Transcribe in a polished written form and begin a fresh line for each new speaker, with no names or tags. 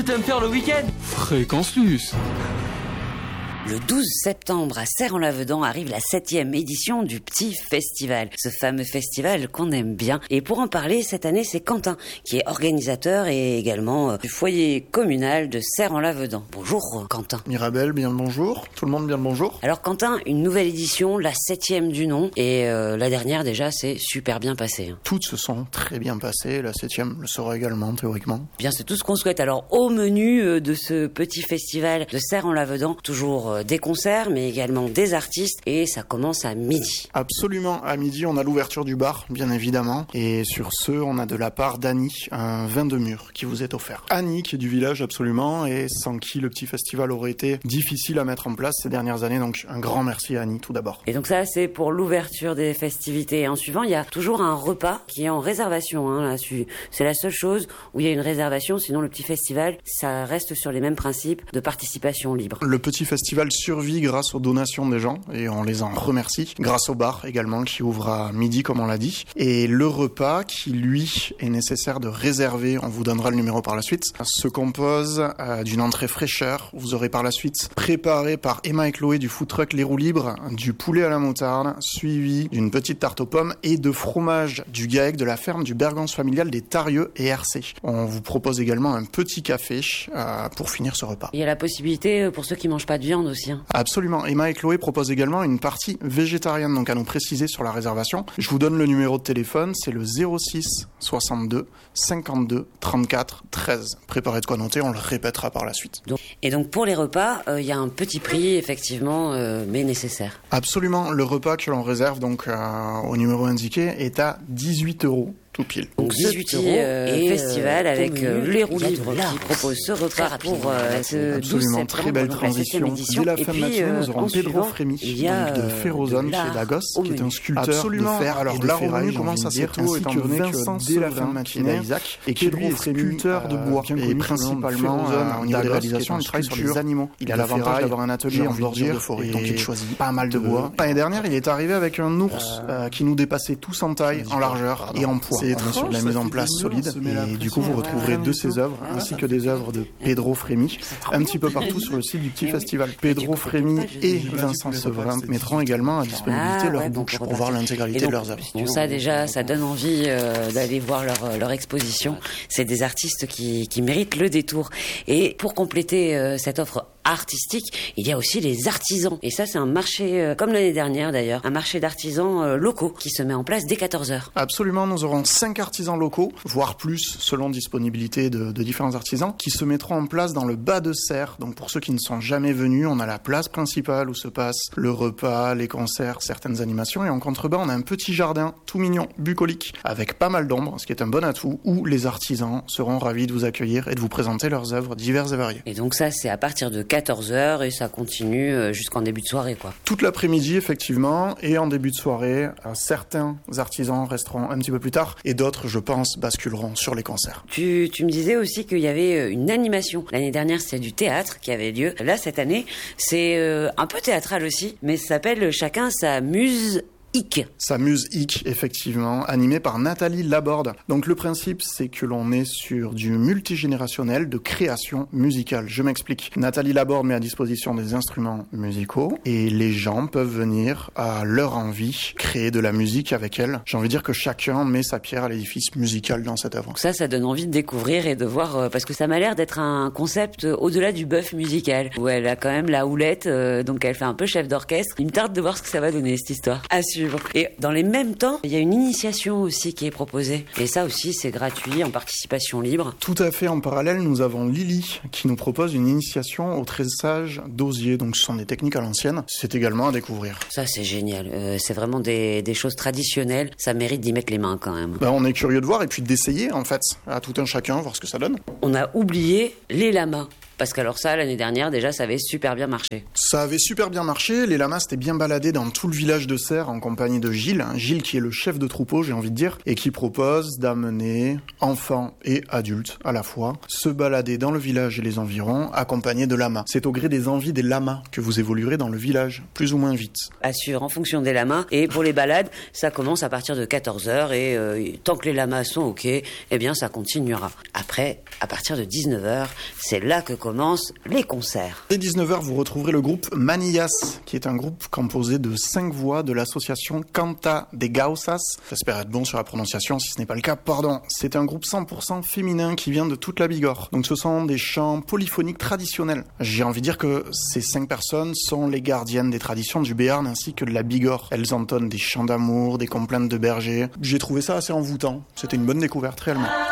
de me faire le week-end.
Fréquence Luce.
Le 12 septembre, à Serre-en-Lavedan, arrive la 7e édition du Petit Festival. Ce fameux festival qu'on aime bien. Et pour en parler, cette année, c'est Quentin, qui est organisateur et également du foyer communal de Serre-en-Lavedan. Bonjour, Quentin.
Mirabelle, bien le bonjour. Tout le monde, bien le bonjour.
Alors, Quentin, une nouvelle édition, la 7e du nom. Et la dernière, déjà, c'est super bien passé.
Toutes se sont très bien passées. La 7e le sera également, théoriquement.
Bien, c'est tout ce qu'on souhaite. Alors, au menu de ce Petit Festival de Serre-en-Lavedan, toujours des concerts, mais également des artistes, et ça commence à midi.
Absolument, à midi, on a l'ouverture du bar, bien évidemment, et sur ce, on a de la part d'Annie, un vin de mûre qui vous est offert. Annie, qui est du village, absolument, et sans qui le petit festival aurait été difficile à mettre en place ces dernières années, donc un grand merci à Annie, tout d'abord.
Et donc ça, c'est pour l'ouverture des festivités. Et en suivant, il y a toujours un repas qui est en réservation, là-dessus. C'est la seule chose où il y a une réservation, sinon le petit festival, ça reste sur les mêmes principes de participation libre.
Le petit festival survit grâce aux donations des gens et on les en remercie, grâce au bar également qui ouvre à midi comme on l'a dit, et le repas qui lui est nécessaire de réserver, on vous donnera le numéro par la suite, se compose d'une entrée fraîcheur. Vous aurez par la suite préparé par Emma et Chloé du food truck Les Roues Libres du poulet à la moutarde suivi d'une petite tarte aux pommes et de fromage du GAEC de la ferme du Bergance familial des Tarieux et RC. On vous propose également un petit café pour finir ce repas.
Il y a la possibilité pour ceux qui mangent pas de viande aussi.
Absolument. Emma et Chloé proposent également une partie végétarienne, donc à nous préciser sur la réservation. Je vous donne le numéro de téléphone, c'est le 06 62 52 34 13. Préparez de quoi noter, on le répétera par la suite.
Et donc pour les repas, il y a un petit prix effectivement, mais nécessaire.
Absolument. Le repas que l'on réserve donc au numéro indiqué est à 18 €. Tout pile.
Donc 18 € festival avec Les Roues Libres qui propose ce repas pour ce 12 septembre.
Très belle transition. Dès la fin de matinée, nous aurons Pedro Frémy de Ferrozone chez Lagos, qui est un sculpteur de fer. Alors la revenu commence assez tôt, étant donné que dès la fin de matinée, et qui lui est sculpteur de bois, et principalement au niveau des réalisations, il travaille sur les animaux. Il a l'avantage d'avoir un atelier en bordure de forêt, donc il choisit pas mal de bois. L'année dernière, il est arrivé avec un ours qui nous dépassait tous en taille, en largeur et en poids. C'est sur de la mise en place solide, et du coup vous retrouverez de ses œuvres ainsi que des œuvres de Pedro Frémy un petit peu partout sur le site du petit festival. Pedro Frémy et Vincent Severin mettront également à disponibilité leur bouche pour voir l'intégralité de leurs œuvres.
Bon, ça déjà, ça donne envie d'aller voir leur exposition. C'est des artistes qui méritent le détour. Et pour compléter cette offre artistique, il y a aussi les artisans. Et ça, c'est un marché, comme l'année dernière d'ailleurs, un marché d'artisans locaux qui se met en place dès 14h.
Absolument, nous aurons 5 artisans locaux, voire plus, selon disponibilité de différents artisans, qui se mettront en place dans le bas de Serre. Donc pour ceux qui ne sont jamais venus, on a la place principale où se passe le repas, les concerts, certaines animations, et en contrebas, on a un petit jardin tout mignon, bucolique, avec pas mal d'ombre, ce qui est un bon atout, où les artisans seront ravis de vous accueillir et de vous présenter leurs œuvres diverses et variées.
Et donc ça, c'est à partir de 14h et ça continue jusqu'en début de soirée, quoi.
Toute l'après-midi, effectivement, et en début de soirée, certains artisans resteront un petit peu plus tard, et d'autres, je pense, basculeront sur les concerts.
Tu me disais aussi qu'il y avait une animation. L'année dernière, c'était du théâtre qui avait lieu. Là, cette année, c'est un peu théâtral aussi, mais ça s'appelle Chacun sa muse.
Sa muse hic, effectivement, animée par Nathalie Laborde. Donc le principe, c'est que l'on est sur du multigénérationnel de création musicale. Je m'explique. Nathalie Laborde met à disposition des instruments musicaux et les gens peuvent venir à leur envie créer de la musique avec elle. J'ai envie de dire que chacun met sa pierre à l'édifice musical dans cette œuvre.
Ça donne envie de découvrir et de voir, parce que ça m'a l'air d'être un concept au-delà du bœuf musical, où elle a quand même la houlette, donc elle fait un peu chef d'orchestre. Il me tarde de voir ce que ça va donner, cette histoire. Et dans les mêmes temps, il y a une initiation aussi qui est proposée. Et ça aussi, c'est gratuit, en participation libre.
Tout à fait. En parallèle, nous avons Lily qui nous propose une initiation au tressage d'osier. Donc ce sont des techniques à l'ancienne. C'est également à découvrir.
Ça, c'est génial. C'est vraiment des choses traditionnelles. Ça mérite d'y mettre les mains quand même.
On est curieux de voir et puis d'essayer, en fait, à tout un chacun, voir ce que ça donne.
On a oublié les lamas. Parce qu'alors ça, l'année dernière, déjà, ça avait super bien marché.
Ça avait super bien marché. Les lamas s'étaient bien baladés dans tout le village de Serres en compagnie de Gilles. Gilles qui est le chef de troupeau, j'ai envie de dire, et qui propose d'amener enfants et adultes à la fois se balader dans le village et les environs accompagnés de lamas. C'est au gré des envies des lamas que vous évoluerez dans le village, plus ou moins vite.
Assure, en fonction des lamas. Et pour les balades, ça commence à partir de 14h et tant que les lamas sont OK, eh bien ça continuera. Après, à partir de 19h, c'est là que commencent les concerts.
Dès 19h, vous retrouverez le groupe Manillas, qui est un groupe composé de 5 voix de l'association Canta de Gausas. J'espère être bon sur la prononciation, si ce n'est pas le cas, pardon. C'est un groupe 100% féminin qui vient de toute la Bigorre. Donc ce sont des chants polyphoniques traditionnels. J'ai envie de dire que ces 5 personnes sont les gardiennes des traditions du Béarn ainsi que de la Bigorre. Elles entonnent des chants d'amour, des complaintes de bergers. J'ai trouvé ça assez envoûtant. C'était une bonne découverte réellement.